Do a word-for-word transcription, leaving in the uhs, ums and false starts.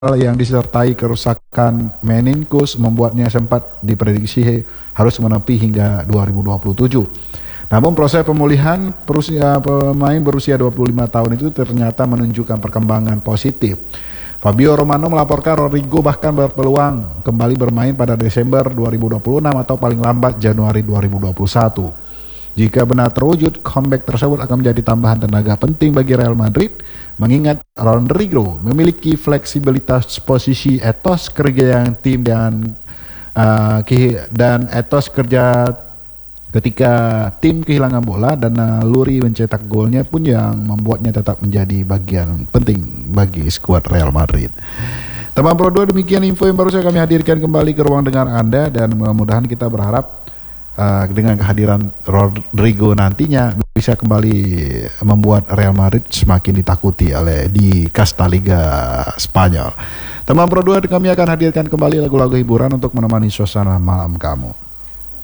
yang disertai kerusakan meningus membuatnya sempat diprediksi harus menepi hingga dua ribu dua puluh tujuh. Namun proses pemulihan berusia, pemain berusia dua puluh lima tahun itu ternyata menunjukkan perkembangan positif. Fabio Romano melaporkan Rodrigo bahkan berpeluang kembali bermain pada Desember dua ribu dua puluh enam atau paling lambat Januari dua ribu dua puluh satu. Jika benar terwujud, comeback tersebut akan menjadi tambahan tenaga penting bagi Real Madrid, mengingat Rodrigo memiliki fleksibilitas posisi, etos kerja yang tim dan uh, dan etos kerja ketika tim kehilangan bola dan naluri mencetak golnya pun yang membuatnya tetap menjadi bagian penting bagi skuad Real Madrid. Teman Pro dua, demikian info yang baru saya kami hadirkan kembali ke ruang dengar Anda, dan mudah-mudahan kita berharap Uh, dengan kehadiran Rodrigo nantinya bisa kembali membuat Real Madrid semakin ditakuti oleh di kasta Liga Spanyol. Teman Pro dua, kami akan hadirkan kembali lagu-lagu hiburan untuk menemani suasana malam kamu.